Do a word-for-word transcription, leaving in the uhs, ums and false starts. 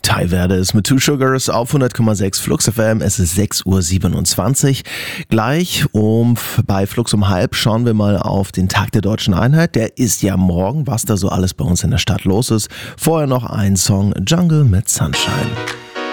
Tai Werde ist mit Two Sugars auf hundert Komma sechs Flux F M. Es ist sechs Uhr siebenundzwanzig. Gleich um bei Flux um halb schauen wir mal auf den Tag der Deutschen Einheit. Der ist ja morgen, was da so alles bei uns in der Stadt los ist. Vorher noch ein Song, Jungle mit Sunshine.